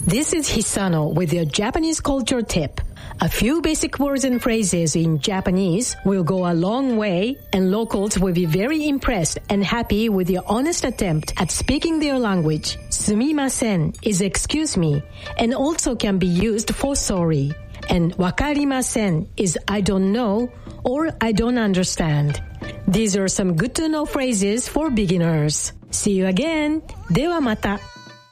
This is Hisano with your Japanese culture tip. A few basic words and phrases in Japanese will go a long way, and locals will be very impressed and happy with your honest attempt at speaking their language. Sumimasen is excuse me, and also can be used for sorry. And wakarimasen is I don't know or I don't understand. These are some good to know phrases for beginners. See you again. ではまた.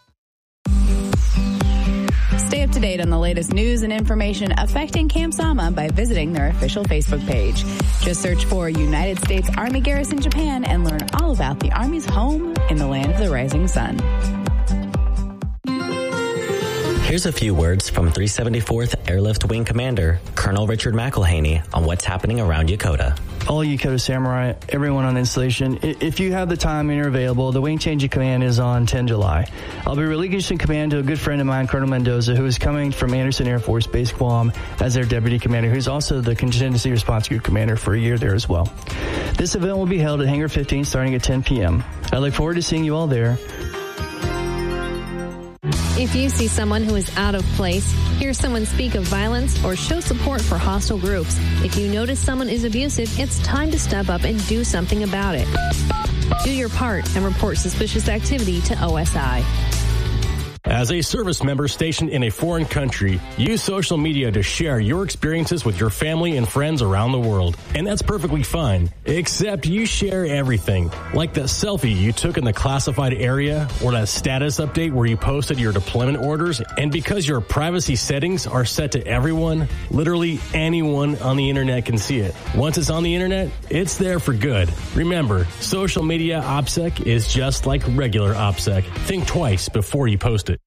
Stay up to date on the latest news and information affecting Camp Sama by visiting their official Facebook page. Just search for United States Army Garrison Japan and learn all about the Army's home in the land of the rising sun. Here's a few words from 374th Airlift Wing Commander Colonel Richard McElhaney on what's happening around Yokota. All Yokota Samurai, everyone on the installation, if you have the time and you're available, the wing change of command is on 10 July. I'll be relinquishing command to a good friend of mine, Colonel Mendoza, who is coming from Anderson Air Force Base, Guam, as their deputy commander, who's also the contingency response group commander for a year there as well. This event will be held at Hangar 15 starting at 10 p.m. I look forward to seeing you all there. If you see someone who is out of place, hear someone speak of violence, or show support for hostile groups, if you notice someone is abusive, it's time to step up and do something about it. Do your part and report suspicious activity to OSI. As a service member stationed in a foreign country, use social media to share your experiences with your family and friends around the world. And that's perfectly fine, except you share everything. Like that selfie you took in the classified area, or that status update where you posted your deployment orders. And because your privacy settings are set to everyone, literally anyone on the internet can see it. Once it's on the internet, it's there for good. Remember, social media OPSEC is just like regular OPSEC. Think twice before you post it.